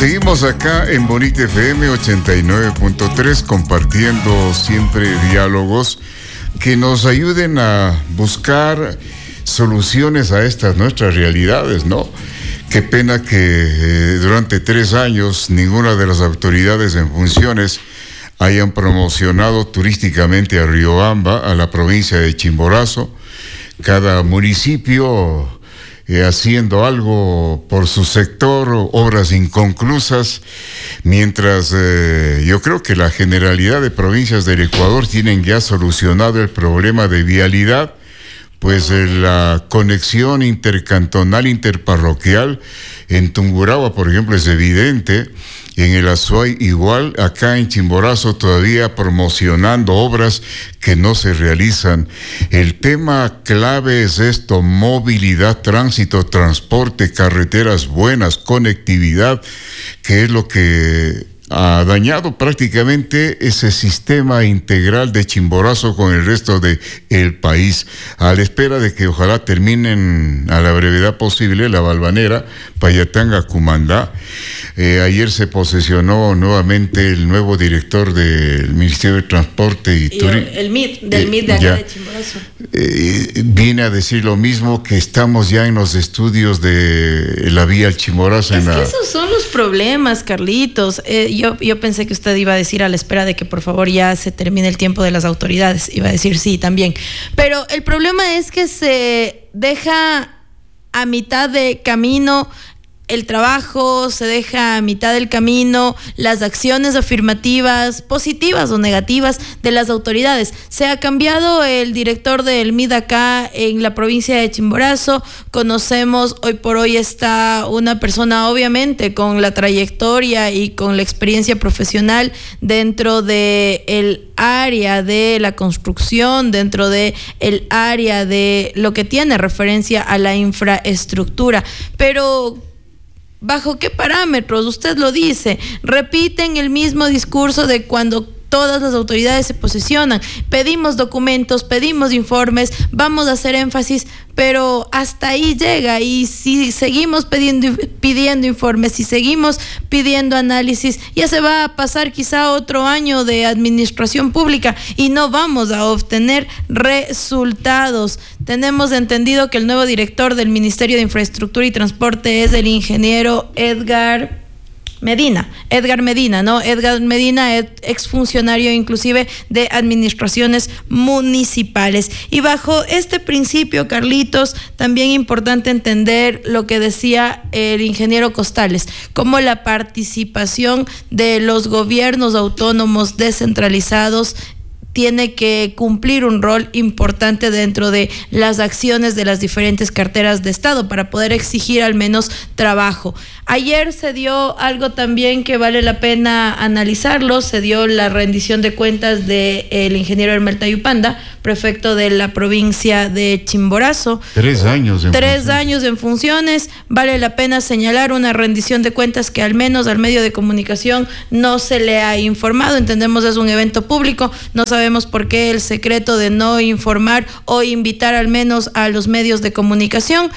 Seguimos acá en Bonita FM 89.3 compartiendo siempre diálogos que nos ayuden a buscar soluciones a estas nuestras realidades, ¿no? Qué pena que durante 3 años ninguna de las autoridades en funciones hayan promocionado turísticamente a Riobamba, a la provincia de Chimborazo. Cada municipio haciendo algo por su sector, obras inconclusas, mientras yo creo que la generalidad de provincias del Ecuador tienen ya solucionado el problema de vialidad, pues la conexión intercantonal, interparroquial en Tungurahua, por ejemplo, es evidente. En el Azuay igual, acá en Chimborazo todavía promocionando obras que no se realizan. El tema clave es esto: movilidad, tránsito, transporte, carreteras buenas, conectividad, que es lo que ha dañado prácticamente ese sistema integral de Chimborazo con el resto del país, a la espera de que ojalá terminen a la brevedad posible la Valvanera, Payatanga, Cumandá. Ayer se posesionó nuevamente el nuevo director del Ministerio de Transporte y Turismo. El MID, del MID de acá de Chimborazo. Viene a decir lo mismo, que estamos ya en los estudios de la vía al Chimborazo. Es que esos son los problemas, Carlitos. Yo pensé que usted iba a decir a la espera de que por favor ya se termine el tiempo de las autoridades. Iba a decir sí, también. Pero el problema es que se deja a mitad de camino el trabajo, se deja a mitad del camino las acciones afirmativas, positivas o negativas de las autoridades. Se ha cambiado el director del MID acá en la provincia de Chimborazo. Conocemos, hoy por hoy está una persona obviamente con la trayectoria y con la experiencia profesional dentro de el área de la construcción, dentro de el área de lo que tiene referencia a la infraestructura. Pero ¿bajo qué parámetros? Usted lo dice, repiten el mismo discurso de cuando todas las autoridades se posesionan. Pedimos documentos, pedimos informes, vamos a hacer énfasis, pero hasta ahí llega. Y si seguimos pidiendo informes, si seguimos pidiendo análisis, ya se va a pasar quizá otro año de administración pública y no vamos a obtener resultados. Tenemos entendido que el nuevo director del Ministerio de Infraestructura y Transporte es el ingeniero Edgar Medina, ¿no? Edgar Medina, exfuncionario inclusive de administraciones municipales. Y bajo este principio, Carlitos, también importante entender lo que decía el ingeniero Costales, como la participación de los gobiernos autónomos descentralizados tiene que cumplir un rol importante dentro de las acciones de las diferentes carteras de Estado para poder exigir al menos trabajo. Ayer se dio algo también que vale la pena analizarlo, se dio la rendición de cuentas del ingeniero Hermel Tayupanda, prefecto de la provincia de Chimborazo. 3 años en 3 años en funciones. Vale la pena señalar una rendición de cuentas que al menos al medio de comunicación no se le ha informado. Entendemos es un evento público, no sabemos por qué el secreto de no informar o invitar al menos a los medios de comunicación.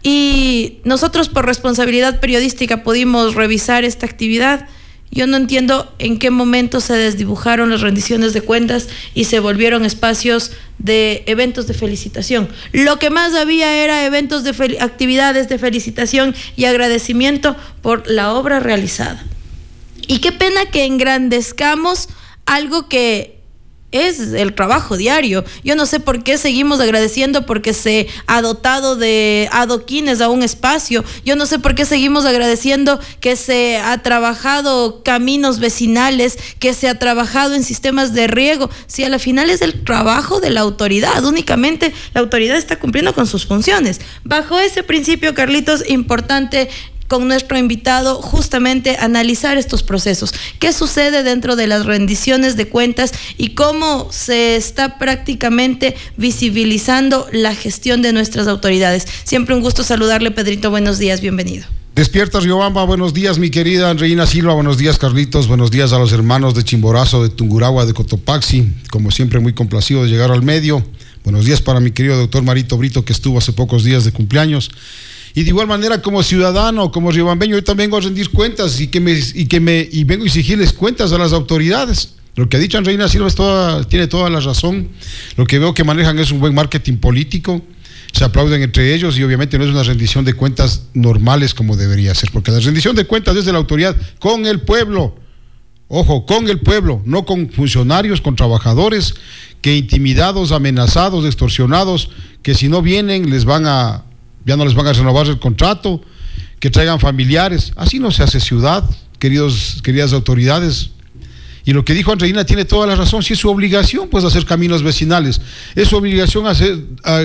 Y nosotros por responsabilidad periodística pudimos revisar esta actividad. Yo no entiendo en qué momento se desdibujaron las rendiciones de cuentas y se volvieron espacios de eventos de felicitación. Lo que más había era eventos de actividades de felicitación y agradecimiento por la obra realizada. Y qué pena que engrandezcamos algo que es el trabajo diario. Yo no sé por qué seguimos agradeciendo porque se ha dotado de adoquines a un espacio. Yo no sé por qué seguimos agradeciendo que se ha trabajado caminos vecinales, que se ha trabajado en sistemas de riego. Si a la final es el trabajo de la autoridad, únicamente la autoridad está cumpliendo con sus funciones. Bajo ese principio, Carlitos, importante con nuestro invitado justamente analizar estos procesos. ¿Qué sucede dentro de las rendiciones de cuentas y cómo se está prácticamente visibilizando la gestión de nuestras autoridades? Siempre un gusto saludarle, Pedrito. Buenos días, bienvenido. Despierta Riobamba, buenos días mi querida Andreina Silva, buenos días Carlitos, buenos días a los hermanos de Chimborazo, de Tungurahua, de Cotopaxi, como siempre muy complacido de llegar al medio. Buenos días para mi querido doctor Marito Brito, que estuvo hace pocos días de cumpleaños. Y de igual manera, como ciudadano, como riobambeño, yo también vengo a rendir cuentas y vengo a exigirles cuentas a las autoridades. Lo que ha dicho Andreina Silva tiene toda la razón. Lo que veo que manejan es un buen marketing político. Se aplauden entre ellos y obviamente no es una rendición de cuentas normales como debería ser, porque la rendición de cuentas es de la autoridad con el pueblo. Ojo, con el pueblo, no con funcionarios, con trabajadores que intimidados, amenazados, extorsionados, que si no vienen ya no les van a renovar el contrato, que traigan familiares. Así no se hace ciudad, queridas autoridades. Y lo que dijo Andreina tiene toda la razón. Si es su obligación, pues hacer caminos vecinales, es su obligación hacer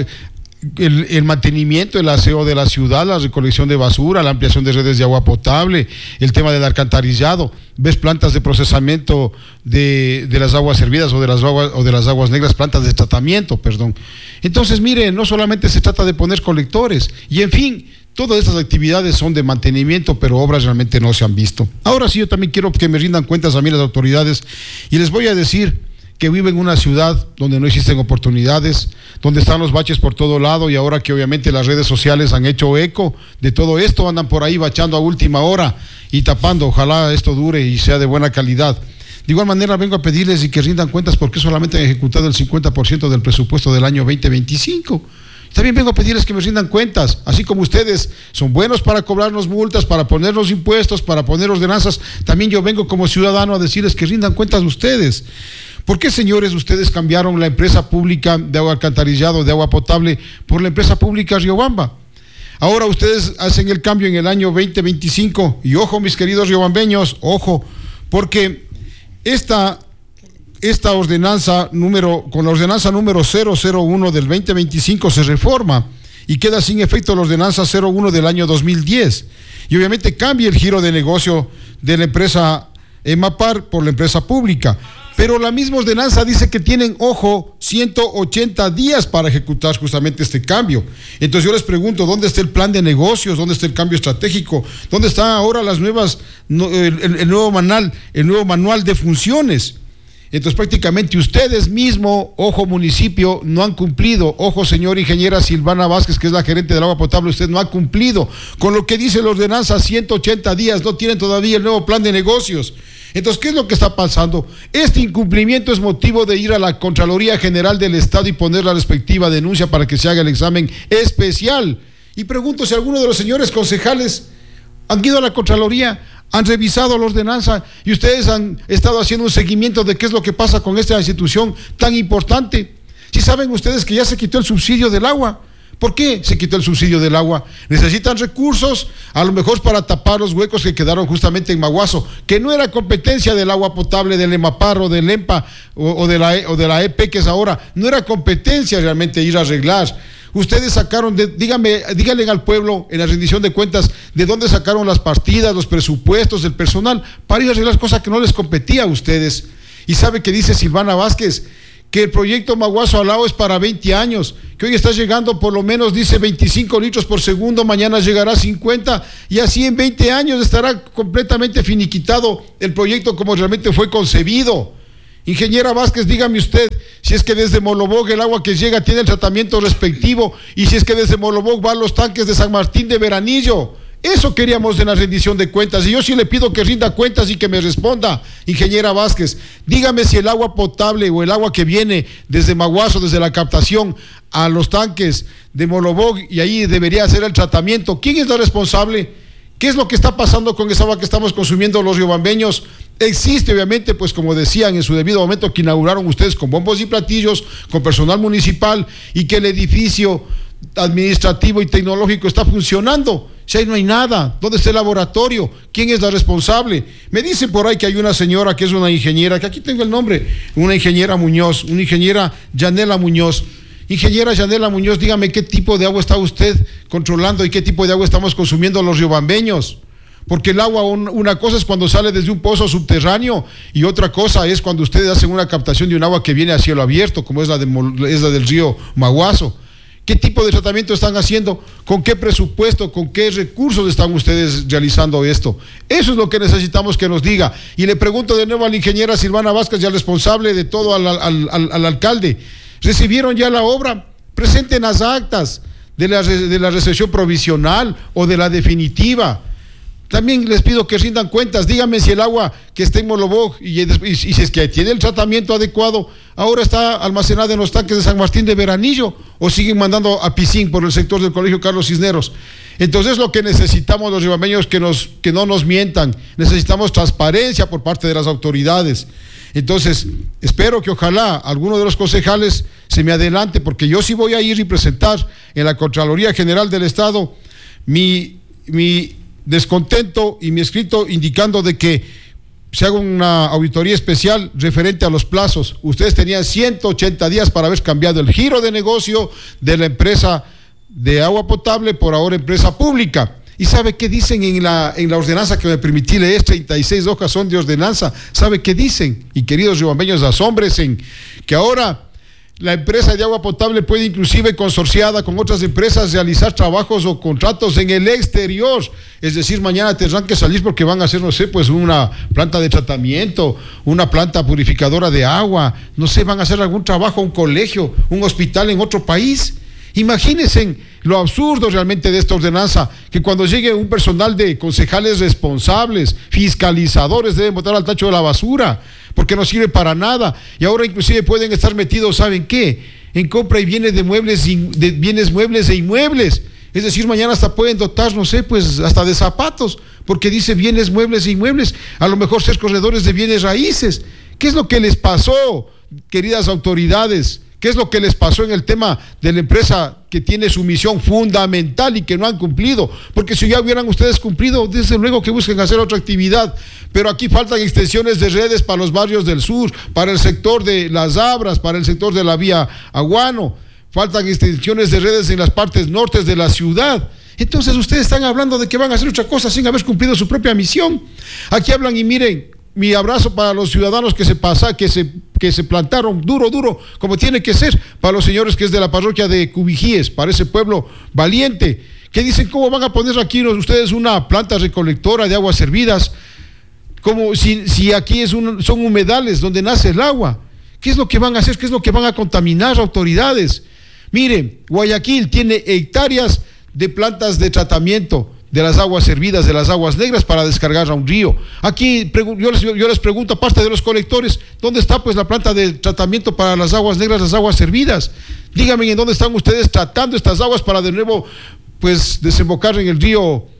el mantenimiento, el aseo de la ciudad, la recolección de basura, la ampliación de redes de agua potable, el tema del alcantarillado. Ves plantas de procesamiento de las aguas servidas o de las aguas negras, plantas de tratamiento, perdón. Entonces, mire, no solamente se trata de poner colectores, y en fin, todas estas actividades son de mantenimiento, pero obras realmente no se han visto. Ahora sí, yo también quiero que me rindan cuentas a mí las autoridades, y les voy a decir que viven en una ciudad donde no existen oportunidades, donde están los baches por todo lado, y ahora que obviamente las redes sociales han hecho eco de todo esto, andan por ahí bachando a última hora y tapando. Ojalá esto dure y sea de buena calidad. De igual manera vengo a pedirles y que rindan cuentas porque solamente han ejecutado el 50% del presupuesto del año 2025. También vengo a pedirles que me rindan cuentas, así como ustedes son buenos para cobrarnos multas, para ponernos impuestos, para poner ordenanzas. También yo vengo como ciudadano a decirles que rindan cuentas de ustedes. ¿Por qué, señores, ustedes cambiaron la empresa pública de agua alcantarillado, de agua potable, por la empresa pública Riobamba? Ahora ustedes hacen el cambio en el año 2025, y ojo, mis queridos riobambeños, ojo, porque esta ordenanza con la ordenanza número 001 del 2025 se reforma y queda sin efecto la ordenanza 01 del año 2010. Y obviamente cambia el giro de negocio de la empresa EMAPAR por la empresa pública. Pero la misma ordenanza dice que tienen, ojo, 180 días para ejecutar justamente este cambio. Entonces yo les pregunto, ¿dónde está el plan de negocios? ¿Dónde está el cambio estratégico? ¿Dónde están ahora el nuevo manual de funciones? Entonces prácticamente ustedes mismos, ojo municipio, no han cumplido. Ojo señora ingeniera Silvana Vázquez, que es la gerente del agua potable, usted no ha cumplido con lo que dice la ordenanza, 180 días, no tienen todavía el nuevo plan de negocios. Entonces, ¿qué es lo que está pasando? Este incumplimiento es motivo de ir a la Contraloría General del Estado y poner la respectiva denuncia para que se haga el examen especial. Y pregunto si alguno de los señores concejales han ido a la Contraloría, han revisado la ordenanza y ustedes han estado haciendo un seguimiento de qué es lo que pasa con esta institución tan importante. Si saben ustedes que ya se quitó el subsidio del agua. ¿Por qué se quitó el subsidio del agua? Necesitan recursos, a lo mejor para tapar los huecos que quedaron justamente en Maguazo, que no era competencia del agua potable del EMAPAR o del EMPA o de la EP que es ahora, no era competencia realmente ir a arreglar. Ustedes sacaron, díganle al pueblo en la rendición de cuentas de dónde sacaron las partidas, los presupuestos, el personal, para ir a arreglar cosas que no les competía a ustedes. Y sabe que dice Silvana Vázquez, que el proyecto Maguazo Alao es para 20 años, que hoy está llegando por lo menos, dice, 25 litros por segundo, mañana llegará a 50, y así en 20 años estará completamente finiquitado el proyecto como realmente fue concebido. Ingeniera Vázquez, dígame usted, si es que desde Molobog el agua que llega tiene el tratamiento respectivo, y si es que desde Molobog van los tanques de San Martín de Veranillo. Eso queríamos en la rendición de cuentas, y yo sí le pido que rinda cuentas y que me responda, ingeniera Vázquez. Dígame si el agua potable o el agua que viene desde Maguazo, desde la captación a los tanques de Molobog, y ahí debería hacer el tratamiento, ¿quién es la responsable? ¿Qué es lo que está pasando con esa agua que estamos consumiendo los riobambeños? Existe obviamente, pues como decían en su debido momento, que inauguraron ustedes con bombos y platillos, con personal municipal, y que el edificio administrativo y tecnológico está funcionando. Si ahí no hay nada, ¿dónde está el laboratorio? ¿Quién es la responsable? Me dicen por ahí que hay una señora que es una ingeniera, que aquí tengo el nombre, una ingeniera Muñoz, una ingeniera Yanela Muñoz. Ingeniera Yanela Muñoz, dígame qué tipo de agua está usted controlando y qué tipo de agua estamos consumiendo los riobambeños. Porque el agua, una cosa es cuando sale desde un pozo subterráneo y otra cosa es cuando ustedes hacen una captación de un agua que viene a cielo abierto, como es la del río Maguazo. ¿Qué tipo de tratamiento están haciendo? ¿Con qué presupuesto? ¿Con qué recursos están ustedes realizando esto? Eso es lo que necesitamos que nos diga. Y le pregunto de nuevo a la ingeniera Silvana Vázquez y al responsable de todo, al alcalde. ¿Recibieron ya la obra? Presenten las actas de la recepción provisional o de la definitiva. También les pido que rindan cuentas, díganme si el agua que está en Molobó y si es que tiene el tratamiento adecuado, ahora está almacenada en los tanques de San Martín de Veranillo o siguen mandando a Piscín por el sector del Colegio Carlos Cisneros. Entonces lo que necesitamos los ribameños que no nos mientan, necesitamos transparencia por parte de las autoridades. Entonces espero que ojalá alguno de los concejales se me adelante, porque yo sí voy a ir y presentar en la Contraloría General del Estado mi descontento y mi escrito indicando de que se haga una auditoría especial referente a los plazos. Ustedes tenían 180 días para haber cambiado el giro de negocio de la empresa de agua potable por ahora empresa pública. ¿Y sabe qué dicen en la ordenanza que me permití leer? 36 hojas son de ordenanza. ¿Sabe qué dicen? Y queridos riobambeños, asómbrense que ahora la empresa de agua potable puede, inclusive consorciada con otras empresas, realizar trabajos o contratos en el exterior. Es decir, mañana tendrán que salir porque van a hacer, no sé, pues una planta de tratamiento, una planta purificadora de agua, no sé, van a hacer algún trabajo, un colegio, un hospital en otro país. Imagínense lo absurdo realmente de esta ordenanza, que cuando llegue un personal de concejales responsables, fiscalizadores, deben botar al tacho de la basura, porque no sirve para nada. Y ahora inclusive pueden estar metidos, ¿saben qué? En compra y bienes de muebles, de bienes muebles e inmuebles. Es decir, mañana hasta pueden dotar, no sé, pues hasta de zapatos, porque dice bienes muebles e inmuebles, a lo mejor ser corredores de bienes raíces. ¿Qué es lo que les pasó, queridas autoridades? ¿Qué es lo que les pasó en el tema de la empresa que tiene su misión fundamental y que no han cumplido? Porque si ya hubieran ustedes cumplido, desde luego que busquen hacer otra actividad. Pero aquí faltan extensiones de redes para los barrios del sur, para el sector de Las Abras, para el sector de la vía Aguano. Faltan extensiones de redes en las partes nortes de la ciudad. Entonces ustedes están hablando de que van a hacer otra cosa sin haber cumplido su propia misión. Aquí hablan y miren, mi abrazo para los ciudadanos que se plantaron duro, como tiene que ser, para los señores que es de la parroquia de Cubijíes, para ese pueblo valiente, que dicen, ¿cómo van a poner aquí ustedes una planta recolectora de aguas servidas? Como si aquí son humedales donde nace el agua. ¿Qué es lo que van a hacer? ¿Qué es lo que van a contaminar, autoridades? Miren, Guayaquil tiene hectáreas de plantas de tratamiento de las aguas servidas, de las aguas negras para descargar a un río. Aquí yo les pregunto, aparte de los colectores, ¿dónde está pues la planta de tratamiento para las aguas negras, las aguas servidas? Díganme en dónde están ustedes tratando estas aguas para de nuevo pues desembocar en el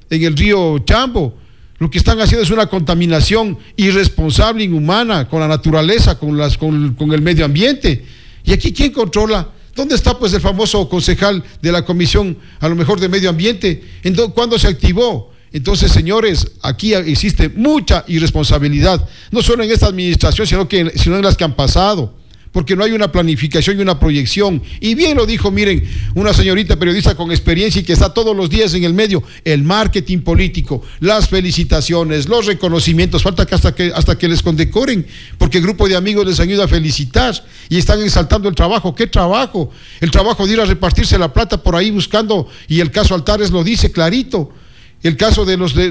río Chambo. Lo que están haciendo es una contaminación irresponsable, inhumana con la naturaleza, con el medio ambiente. ¿Y aquí quién controla? ¿Dónde está pues el famoso concejal de la Comisión, a lo mejor de Medio Ambiente? ¿Cuándo se activó? Entonces, señores, aquí existe mucha irresponsabilidad, no solo en esta administración, sino en las que han pasado, porque no hay una planificación y una proyección. Y bien lo dijo, miren, una señorita periodista con experiencia y que está todos los días en el medio, el marketing político, las felicitaciones, los reconocimientos, falta que hasta que les condecoren, porque el grupo de amigos les ayuda a felicitar y están exaltando el trabajo. ¿Qué trabajo? El trabajo de ir a repartirse la plata por ahí buscando, y el caso Altares lo dice clarito, el caso de los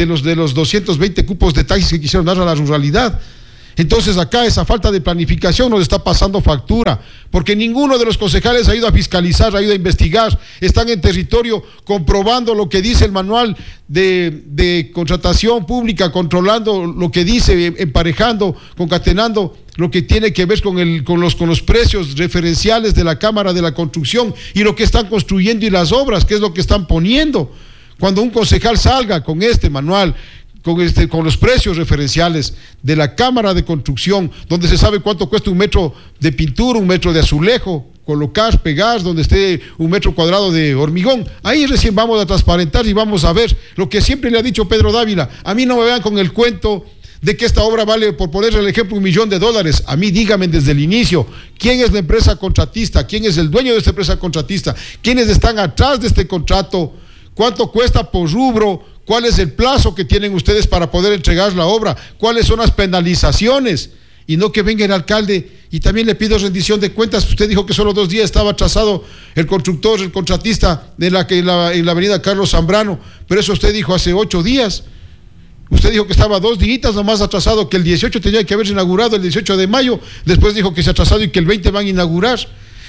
220 cupos de taxis que quisieron dar a la ruralidad. Entonces acá esa falta de planificación nos está pasando factura, porque ninguno de los concejales ha ido a fiscalizar, ha ido a investigar, están en territorio comprobando lo que dice el manual de contratación pública, controlando lo que dice, emparejando, concatenando lo que tiene que ver con los precios referenciales de la Cámara de la Construcción y lo que están construyendo y las obras, que es lo que están poniendo. Cuando un concejal salga con este manual, con los precios referenciales de la Cámara de Construcción, donde se sabe cuánto cuesta un metro de pintura, un metro de azulejo, colocar, pegar, donde esté un metro cuadrado de hormigón, ahí recién vamos a transparentar y vamos a ver lo que siempre le ha dicho Pedro Dávila. A mí no me vean con el cuento de que esta obra vale, por ponerle el ejemplo, $1 millón. A mí díganme desde el inicio, ¿quién es la empresa contratista? ¿Quién es el dueño de esta empresa contratista? ¿Quiénes están atrás de este contrato? ¿Cuánto cuesta por rubro? ¿Cuál es el plazo que tienen ustedes para poder entregar la obra? ¿Cuáles son las penalizaciones? Y no que venga el alcalde, y también le pido rendición de cuentas. Usted dijo que solo 2 días estaba atrasado el constructor, el contratista en la avenida Carlos Zambrano, pero eso usted dijo hace 8 días. Usted dijo que estaba 2 días nomás atrasado, que el 18 tenía que haberse inaugurado el 18 de mayo, después dijo que se ha atrasado y que el 20 van a inaugurar.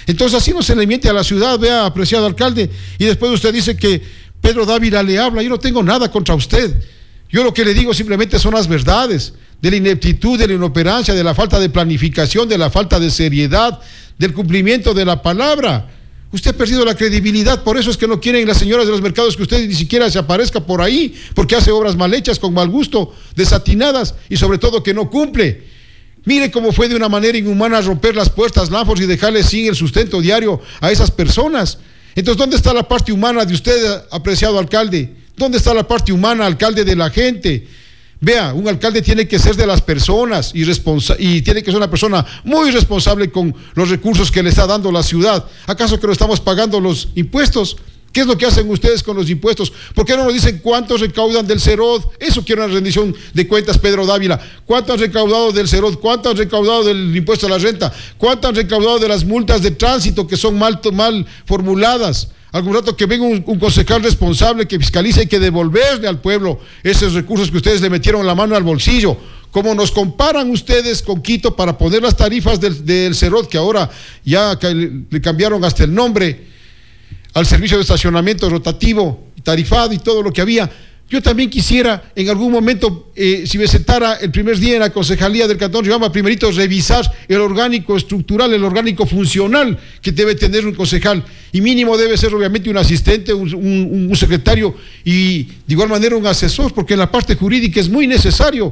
Entonces así no se le miente a la ciudad, vea, apreciado alcalde, y después usted dice que Pedro Dávila le habla. Yo no tengo nada contra usted. Yo lo que le digo simplemente son las verdades de la ineptitud, de la inoperancia, de la falta de planificación, de la falta de seriedad, del cumplimiento de la palabra. Usted ha perdido la credibilidad, por eso es que no quieren las señoras de los mercados que usted ni siquiera se aparezca por ahí, porque hace obras mal hechas, con mal gusto, desatinadas y sobre todo que no cumple. Mire cómo fue de una manera inhumana romper las puertas Lanfos y dejarles sin el sustento diario a esas personas. Entonces, ¿dónde está la parte humana de usted, apreciado alcalde? ¿Dónde está la parte humana, alcalde, de la gente? Vea, un alcalde tiene que ser de las personas y tiene que ser una persona muy responsable con los recursos que le está dando la ciudad. ¿Acaso que no estamos pagando los impuestos? ¿Qué es lo que hacen ustedes con los impuestos? ¿Por qué no nos dicen cuántos recaudan del CEROD? Eso quiere una rendición de cuentas, Pedro Dávila. ¿Cuánto han recaudado del CEROD? ¿Cuánto han recaudado del impuesto a la renta? ¿Cuánto han recaudado de las multas de tránsito que son mal formuladas? Algún rato que venga un concejal responsable que fiscalice y que devolverle al pueblo esos recursos que ustedes le metieron la mano al bolsillo. Como nos comparan ustedes con Quito para poner las tarifas del CEROD, que ahora ya le cambiaron hasta el nombre al servicio de estacionamiento rotativo, tarifado y todo lo que había. Yo también quisiera en algún momento, si me sentara el primer día en la concejalía del Cantón Riobamba, primerito revisar el orgánico estructural, el orgánico funcional que debe tener un concejal, y mínimo debe ser obviamente un asistente, un secretario y de igual manera un asesor, porque en la parte jurídica es muy necesario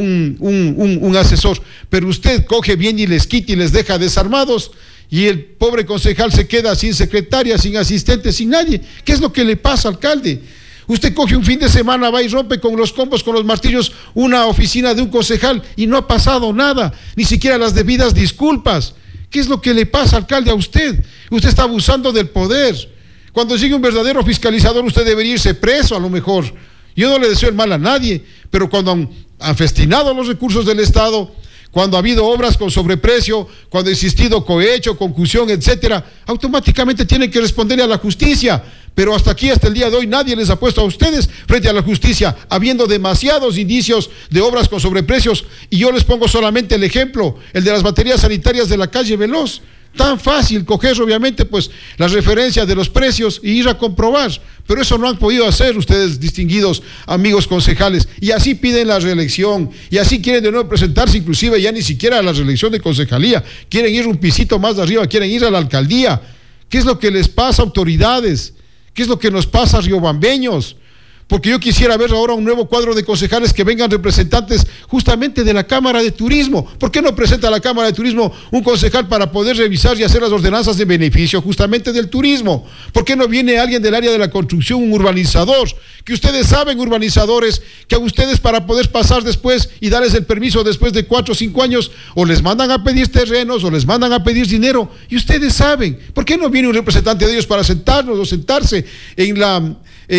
un asesor, pero usted coge bien y les quita y les deja desarmados, y el pobre concejal se queda sin secretaria, sin asistente, sin nadie. ¿Qué es lo que le pasa, alcalde? Usted coge un fin de semana, va y rompe con los combos, con los martillos, una oficina de un concejal y no ha pasado nada, ni siquiera las debidas disculpas. ¿Qué es lo que le pasa, alcalde, a usted? Usted está abusando del poder. Cuando llegue un verdadero fiscalizador, usted debería irse preso a lo mejor. Yo no le deseo el mal a nadie, pero cuando han festinado los recursos del Estado, cuando ha habido obras con sobreprecio, cuando ha existido cohecho, concusión, etcétera, automáticamente tienen que responderle a la justicia. Pero hasta aquí, hasta el día de hoy, nadie les ha puesto a ustedes frente a la justicia, habiendo demasiados indicios de obras con sobreprecios. Y yo les pongo solamente el ejemplo, el de las baterías sanitarias de la calle Veloz. Tan fácil coger, obviamente, pues las referencias de los precios y ir a comprobar, pero eso no han podido hacer ustedes, distinguidos amigos concejales, y así piden la reelección, y así quieren de nuevo presentarse, inclusive ya ni siquiera a la reelección de concejalía, quieren ir un pisito más de arriba, quieren ir a la alcaldía. ¿Qué es lo que les pasa, autoridades? ¿Qué es lo que nos pasa, riobambeños? Porque yo quisiera ver ahora un nuevo cuadro de concejales que vengan representantes justamente de la Cámara de Turismo. ¿Por qué no presenta a la Cámara de Turismo un concejal para poder revisar y hacer las ordenanzas de beneficio justamente del turismo? ¿Por qué no viene alguien del área de la construcción, un urbanizador? Que ustedes saben, urbanizadores, que a ustedes para poder pasar después y darles el permiso después de 4 o 5 años, o les mandan a pedir terrenos o les mandan a pedir dinero, y ustedes saben. ¿Por qué no viene un representante de ellos para sentarnos o sentarse en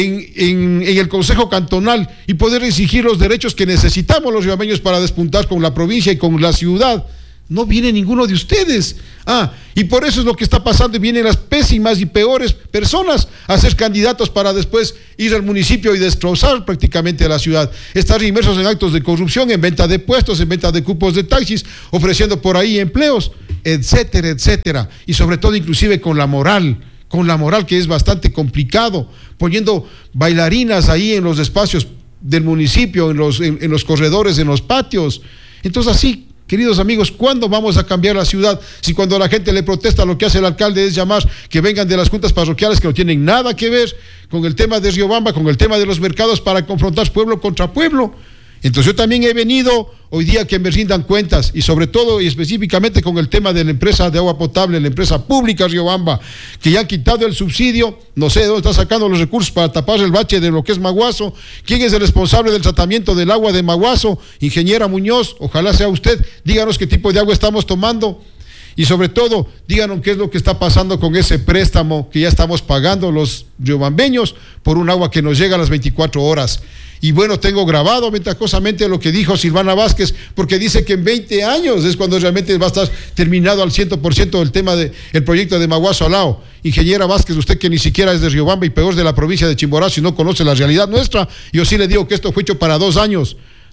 el Consejo Cantonal y poder exigir los derechos que necesitamos los riobambeños para despuntar con la provincia y con la ciudad? No viene ninguno de ustedes. Y por eso es lo que está pasando, y vienen las pésimas y peores personas a ser candidatos para después ir al municipio y destrozar prácticamente la ciudad, estar inmersos en actos de corrupción, en venta de puestos, en venta de cupos de taxis, ofreciendo por ahí empleos, etcétera, etcétera, y sobre todo inclusive con la moral, que es bastante complicado, poniendo bailarinas ahí en los espacios del municipio, en los corredores, en los patios. Entonces así, queridos amigos, ¿cuándo vamos a cambiar la ciudad? Si cuando la gente le protesta, lo que hace el alcalde es llamar que vengan de las juntas parroquiales que no tienen nada que ver con el tema de Riobamba, con el tema de los mercados, para confrontar pueblo contra pueblo. Entonces yo también he venido hoy día que me rindan cuentas, y sobre todo y específicamente con el tema de la empresa de agua potable, la empresa pública Riobamba, que ya han quitado el subsidio. No sé de dónde está sacando los recursos para tapar el bache de lo que es Maguazo. ¿Quién es el responsable del tratamiento del agua de Maguazo? Ingeniera Muñoz, ojalá sea usted. Díganos qué tipo de agua estamos tomando. Y sobre todo, díganos qué es lo que está pasando con ese préstamo que ya estamos pagando los riobambeños por un agua que nos llega a las 24 horas. Y bueno, tengo grabado ventajosamente lo que dijo Silvana Vázquez, porque dice que en 20 años es cuando realmente va a estar terminado al 100% el tema del proyecto de Maguazo Alao. Ingeniera Vázquez, usted que ni siquiera es de Riobamba y peor de la provincia de Chimborazo y no conoce la realidad nuestra, yo sí le digo que esto fue hecho para 2 años.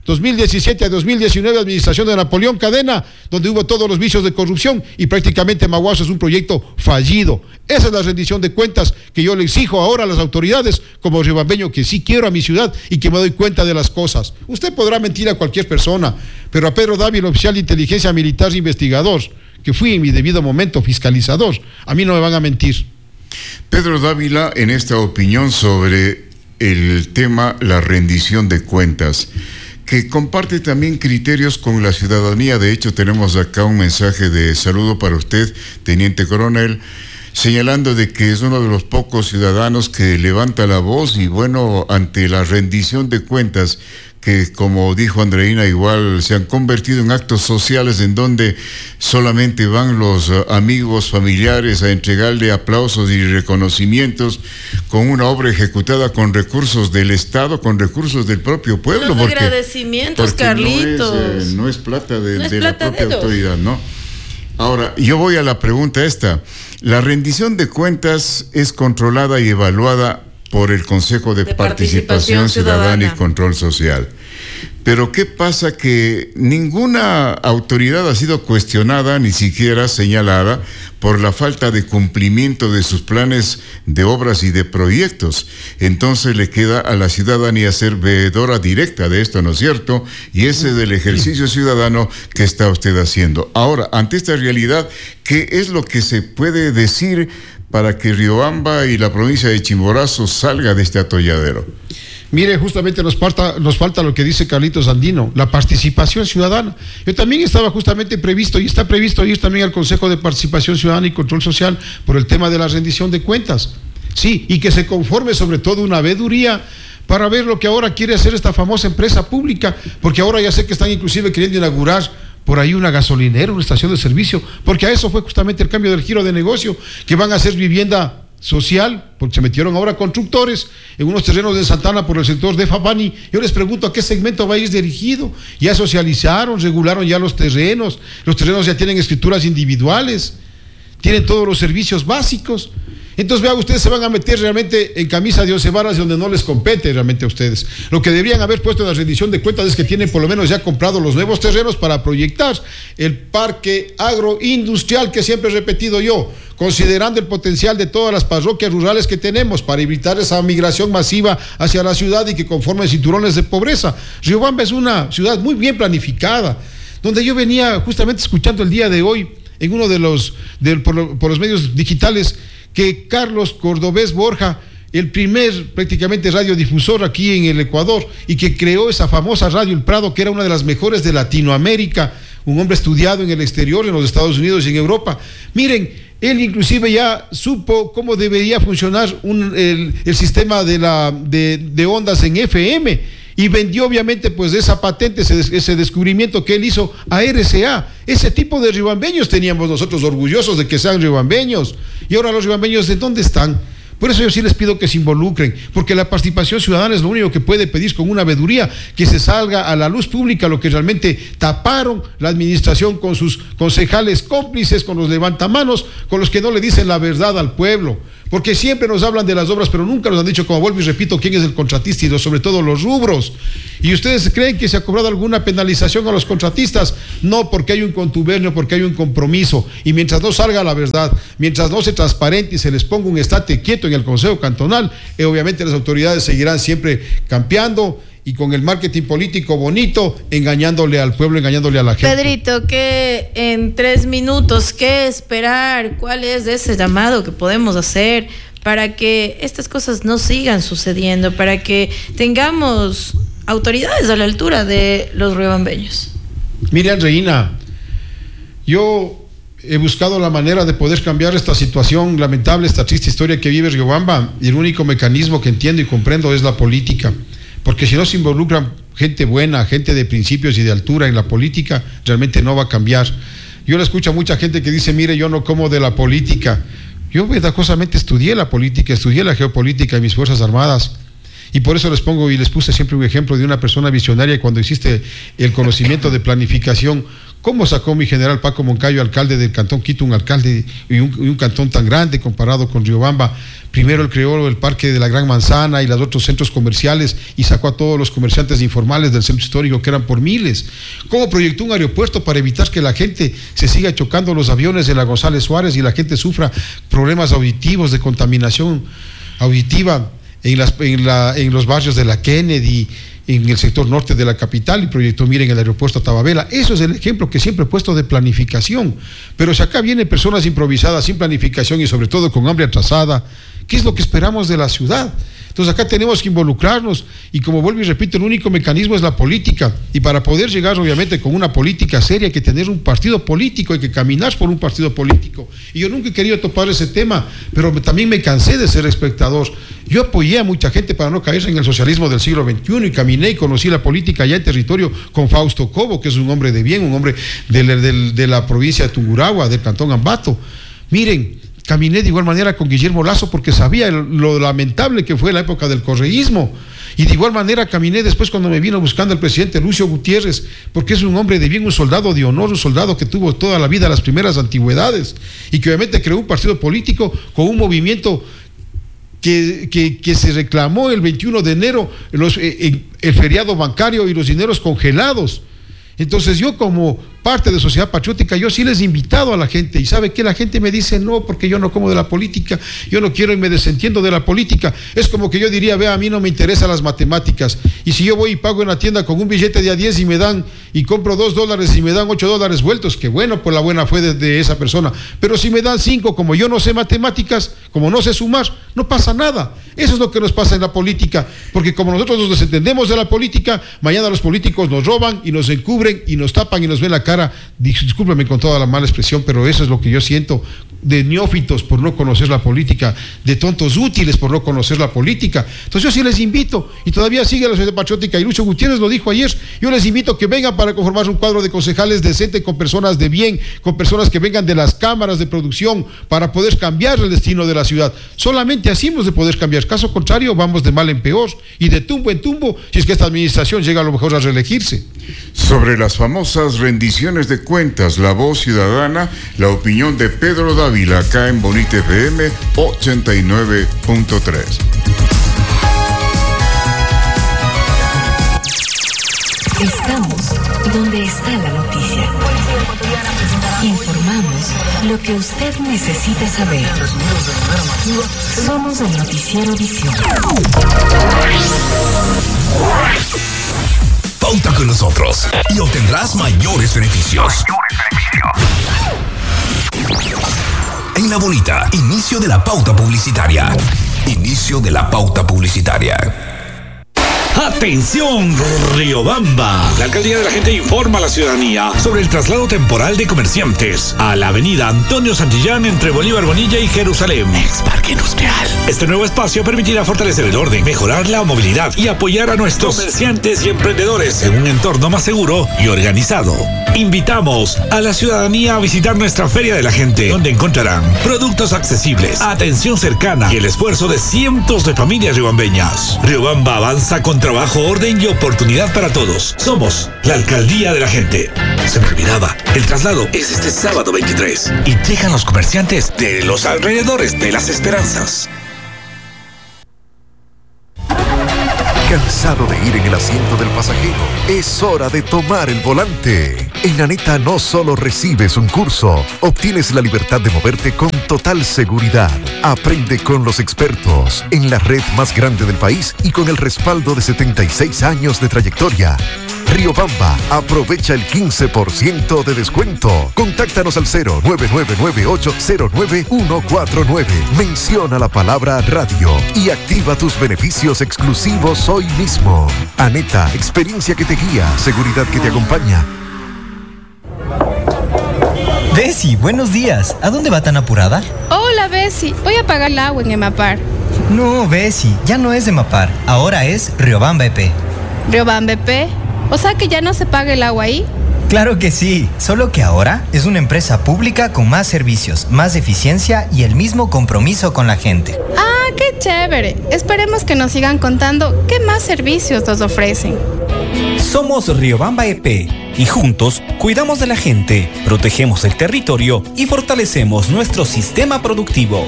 2017 a 2019, administración de Napoleón Cadena, donde hubo todos los vicios de corrupción y prácticamente Maguazo es un proyecto fallido. Esa es la rendición de cuentas que yo le exijo ahora a las autoridades como riobambeño, que sí quiero a mi ciudad y que me doy cuenta de las cosas. Usted podrá mentir a cualquier persona, pero a Pedro Dávila, oficial de inteligencia militar investigador, que fui en mi debido momento fiscalizador, a mí no me van a mentir. Pedro Dávila, en esta opinión sobre el tema la rendición de cuentas, que comparte también criterios con la ciudadanía. De hecho, tenemos acá un mensaje de saludo para usted, teniente coronel, señalando de que es uno de los pocos ciudadanos que levanta la voz y bueno, ante la rendición de cuentas, que como dijo Andreina, igual se han convertido en actos sociales en donde solamente van los amigos, familiares a entregarle aplausos y reconocimientos con una obra ejecutada con recursos del Estado, con recursos del propio pueblo. Los agradecimientos, Carlitos. No es plata de No es la plata propia de autoridad, ¿no? Ahora, yo voy a la pregunta esta. La rendición de cuentas es controlada y evaluada por el Consejo de Participación Ciudadana y Control Social. Pero ¿qué pasa? Que ninguna autoridad ha sido cuestionada, ni siquiera señalada, por la falta de cumplimiento de sus planes de obras y de proyectos. Entonces le queda a la ciudadanía ser veedora directa de esto, ¿no es cierto? Y ese es el ejercicio ciudadano que está usted haciendo. Ahora, ante esta realidad, ¿qué es lo que se puede decir para que Riobamba y la provincia de Chimborazo salga de este atolladero? Mire, justamente nos falta lo que dice Carlitos Andino, la participación ciudadana. Yo también estaba justamente previsto, y está previsto ir también al Consejo de Participación Ciudadana y Control Social por el tema de la rendición de cuentas. Sí, y que se conforme sobre todo una veeduría para ver lo que ahora quiere hacer esta famosa empresa pública, porque ahora ya sé que están inclusive queriendo inaugurar por ahí una gasolinera, una estación de servicio, porque a eso fue justamente el cambio del giro de negocio, que van a hacer vivienda social, porque se metieron ahora constructores en unos terrenos de Santana por el sector de Fabani. Yo les pregunto a qué segmento va a ir dirigido. Ya socializaron, regularon ya los terrenos ya tienen escrituras individuales, tienen todos los servicios básicos. Entonces, vean, ustedes se van a meter realmente en camisa de once varas donde no les compete realmente a ustedes. Lo que deberían haber puesto en la rendición de cuentas es que tienen por lo menos ya comprado los nuevos terrenos para proyectar el parque agroindustrial que siempre he repetido yo, considerando el potencial de todas las parroquias rurales que tenemos para evitar esa migración masiva hacia la ciudad y que conformen cinturones de pobreza. Riobamba es una ciudad muy bien planificada, donde yo venía justamente escuchando el día de hoy en uno de por los medios digitales, que Carlos Cordobés Borja, el primer prácticamente radiodifusor aquí en el Ecuador, y que creó esa famosa Radio El Prado, que era una de las mejores de Latinoamérica, un hombre estudiado en el exterior, en los Estados Unidos y en Europa. Miren, él inclusive ya supo cómo debería funcionar el sistema de ondas en FM, y vendió obviamente pues de esa patente, ese descubrimiento que él hizo a RCA. Ese tipo de riobambeños teníamos nosotros, orgullosos de que sean riobambeños, y ahora los riobambeños, ¿de dónde están? Por eso yo sí les pido que se involucren, porque la participación ciudadana es lo único que puede pedir con una veeduría, que se salga a la luz pública lo que realmente taparon la administración con sus concejales cómplices, con los levantamanos, con los que no le dicen la verdad al pueblo. Porque siempre nos hablan de las obras, pero nunca nos han dicho, como vuelvo y repito, quién es el contratista y sobre todo los rubros. ¿Y ustedes creen que se ha cobrado alguna penalización a los contratistas? No, porque hay un contubernio, porque hay un compromiso. Y mientras no salga la verdad, mientras no se transparente y se les ponga un estate quieto en el Consejo Cantonal, obviamente las autoridades seguirán siempre campeando y con el marketing político bonito, engañándole al pueblo, engañándole a la gente. Pedrito, ¿qué en 3 minutos, qué esperar? ¿Cuál es ese llamado que podemos hacer para que estas cosas no sigan sucediendo, para que tengamos autoridades a la altura de los riobambeños? Mire, Andreina, yo he buscado la manera de poder cambiar esta situación lamentable, esta triste historia que vive Riobamba, y el único mecanismo que entiendo y comprendo es la política. Porque si no se involucran gente buena, gente de principios y de altura en la política, realmente no va a cambiar. Yo le escucho a mucha gente que dice, mire, yo no como de la política. Yo verdaderamente estudié la política, estudié la geopolítica en mis Fuerzas Armadas. Y por eso les pongo y les puse siempre un ejemplo de una persona visionaria cuando existe el conocimiento de planificación, ¿Cómo sacó mi general Paco Moncayo, alcalde del Cantón Quito, un alcalde y un cantón tan grande comparado con Riobamba? Primero él creó el Parque de la Gran Manzana y los otros centros comerciales y sacó a todos los comerciantes informales del centro histórico, que eran por miles. ¿Cómo proyectó un aeropuerto para evitar que la gente se siga chocando los aviones de la González Suárez y la gente sufra problemas auditivos, de contaminación auditiva en los barrios de la Kennedy, en el sector norte de la capital, y proyectó, miren, el aeropuerto Tababela? Eso es el ejemplo que siempre he puesto de planificación. Pero si acá vienen personas improvisadas, sin planificación y sobre todo con hambre atrasada, ¿qué es lo que esperamos de la ciudad? Entonces acá tenemos que involucrarnos, y como vuelvo y repito, el único mecanismo es la política, y para poder llegar obviamente con una política seria hay que tener un partido político, hay que caminar por un partido político. Y yo nunca he querido topar ese tema, pero también me cansé de ser espectador. Yo apoyé a mucha gente para no caer en el socialismo del siglo XXI, y caminé y conocí la política allá en territorio con Fausto Cobo, que es un hombre de bien, un hombre de la provincia de Tungurahua, del cantón Ambato. Miren, caminé de igual manera con Guillermo Lazo porque sabía lo lamentable que fue la época del correísmo. Y de igual manera caminé después cuando me vino buscando el presidente Lucio Gutiérrez, porque es un hombre de bien, un soldado de honor, un soldado que tuvo toda la vida las primeras antigüedades y que obviamente creó un partido político con un movimiento que se reclamó el 21 de enero el feriado bancario y los dineros congelados. Entonces yo, como parte de Sociedad Patriótica, yo sí les he invitado a la gente, y sabe que la gente me dice no, porque yo no como de la política, yo no quiero y me desentiendo de la política. Es como que yo diría, vea, a mí no me interesan las matemáticas, y si yo voy y pago en la tienda con un billete de a 10 y compro $2 y me dan $8 vueltos, que bueno, por la buena fe de esa persona, pero si me dan 5, como yo no sé matemáticas, como no sé sumar, no pasa nada. Eso es lo que nos pasa en la política, porque como nosotros nos desentendemos de la política, mañana los políticos nos roban y nos encubren y nos tapan y nos ven la cara. Discúlpeme con toda la mala expresión, pero eso es lo que yo siento, de neófitos por no conocer la política, de tontos útiles por no conocer la política. Entonces yo sí les invito, y todavía sigue la Sociedad Patriótica, y Lucio Gutiérrez lo dijo ayer, yo les invito a que vengan para conformar un cuadro de concejales decente, con personas de bien, con personas que vengan de las cámaras de producción, para poder cambiar el destino de la ciudad. Solamente así hemos de poder cambiar. Caso contrario, vamos de mal en peor y de tumbo en tumbo, si es que esta administración llega a lo mejor a reelegirse. Sobre las famosas rendiciones de cuentas, La Voz Ciudadana, la opinión de Pedro Dávila, acá en Bonita FM 89.3. Estamos donde está la noticia. Informamos lo que usted necesita saber. Somos el Noticiero Visión. Pauta con nosotros y obtendrás mayores beneficios. En La Bonita, inicio de la pauta publicitaria. Inicio de la pauta publicitaria. ¡Atención, Riobamba! La Alcaldía de la Gente informa a la ciudadanía sobre el traslado temporal de comerciantes a la avenida Antonio Santillán entre Bolívar Bonilla y Jerusalén. Ex Parque Industrial. Este nuevo espacio permitirá fortalecer el orden, mejorar la movilidad y apoyar a nuestros comerciantes y emprendedores en un entorno más seguro y organizado. Invitamos a la ciudadanía a visitar nuestra Feria de la Gente, donde encontrarán productos accesibles, atención cercana y el esfuerzo de cientos de familias riobambeñas. Riobamba avanza con trabajo, orden y oportunidad para todos. Somos la Alcaldía de la Gente. Se me olvidaba, el traslado es este sábado 23 y llegan los comerciantes de los alrededores de Las Esperanzas. ¿Cansado de ir en el asiento del pasajero? Es hora de tomar el volante. En Aneta no solo recibes un curso, obtienes la libertad de moverte con total seguridad. Aprende con los expertos en la red más grande del país y con el respaldo de 76 años de trayectoria. Riobamba, aprovecha el 15% de descuento. Contáctanos al 09998099149. Menciona la palabra radio y activa tus beneficios exclusivos hoy mismo. Aneta, experiencia que te guía, seguridad que te acompaña. Bessie, buenos días. ¿A dónde va tan apurada? Hola, Bessie. Voy a pagar el agua en Emapar. No, Bessie, ya no es Emapar. Ahora es Riobamba EP. ¿Riobamba EP? O sea que ya no se paga el agua ahí. Claro que sí, solo que ahora es una empresa pública con más servicios, más eficiencia y el mismo compromiso con la gente. ¡Ah, qué chévere! Esperemos que nos sigan contando qué más servicios nos ofrecen. Somos Riobamba EP y juntos cuidamos de la gente, protegemos el territorio y fortalecemos nuestro sistema productivo.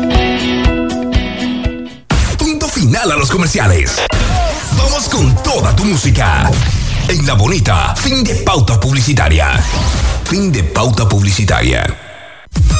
Punto final a los comerciales. Vamos con toda tu música. En La Bonita, fin de pauta publicitaria. Fin de pauta publicitaria.